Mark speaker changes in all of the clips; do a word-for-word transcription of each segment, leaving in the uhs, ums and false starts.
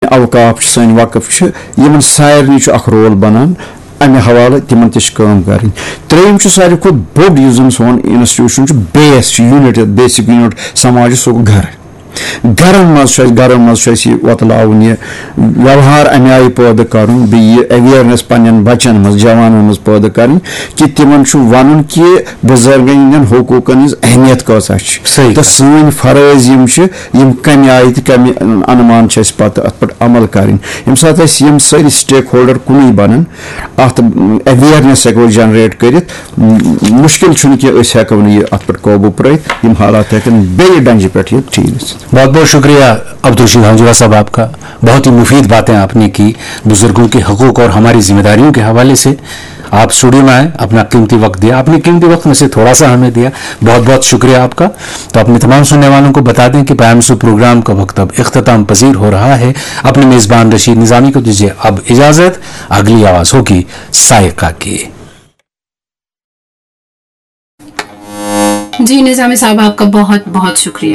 Speaker 1: اوقاف سن وقف یمن سارنی اخ رول بنان امہ حوالہ تمن تہ کٲم کرٕنۍ. ترٛیٚیِم چھُ ساروی کھۄتہٕ بوٚڑ یُس زن سون انسٹیوشن چھُ بیس چھُ یوٗنٹ بیسک یوٗنٹ سماجس سُہ گوٚو گرٕ. گرن منٛز چھُ اَسہِ گرن منٛز چھُ اَسہِ یہِ وۄتلاوُن یہِ ویوہار امہِ آیہِ پٲدٕ کرُن بیٚیہِ یہِ ایویرنیس پننٮ۪ن بچن منٛز جوانن منٛز پٲدٕ کرٕنۍ کہِ تِمن چھُ ونُن کہِ بُزرگن ہٕنٛدٮ۪ن حقوٗقن ہٕنٛز اہمیت کۭژاہ چھِ تہٕ سٲنۍ فرٲض یِم چھِ یِم کمہِ آیہِ تہٕ کمہِ انمان چھِ اَسہِ پتہٕ اتھ پٮ۪ٹھ عمل کرٕنۍ. ییٚمہِ ساتہٕ اَسہِ یِم سٲری سٹیک ہولڈر کُنُے بنن اتھ ایویرنیس ہٮ۪کو جنریٹ کٔرِتھ مُشکل چھُنہٕ کہِ أسۍ ہٮ۪کو نہٕ یہِ اتھ پٮ۪ٹھ قوبوٗ پرٲوِتھ یِم حالات ہٮ۪کن بیٚیہِ ڈنٛجہِ پٮ۪ٹھ یہِ ٹھیٖک گٔژھِتھ.
Speaker 2: بہت بہت شکریہ عبدالرشید ہنجوہ صاحب آپ کا. بہت ہی مفید باتیں آپ نے کی بزرگوں کے حقوق اور ہماری ذمہ داریوں کے حوالے سے. آپ اسٹوڈیو میں آئے, اپنا قیمتی وقت دیا, آپ نے قیمتی وقت میں سے تھوڑا سا ہمیں دیا, بہت بہت شکریہ آپ کا. تو اپنے تمام سننے والوں کو بتا دیں کہ پیام سو پروگرام کا وقت اب اختتام پذیر ہو رہا ہے. اپنے میزبان رشید نظامی کو دیجیے اب اجازت. اگلی آواز ہوگی سائقہ کی.
Speaker 3: جی نظامی صاحب آپ کا بہت بہت شکریہ.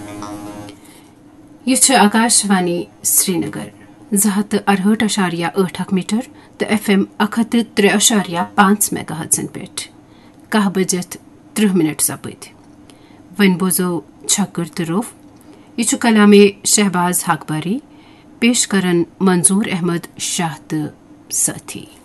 Speaker 3: یہ آکاش وانی سری نگر زٕ ہتھ تہٕ ارہٲٹھ اشاریہ ٲٹھ اکھ میٹر تو ایف ایم اکھ ہتھ تہٕ ترٛےٚ اشاریہ پانٛژھ میگا ہرٹزن پٮ۪ٹھ کاہ بجت ترٕہ منٹ سپٕدۍ. وۄنۍ بوزو چھکر تہٕ روٚف. یہ چھُ کلامے شہباز حق باری پیش کرن منظور احمد شاہ تہٕ سٲتھی.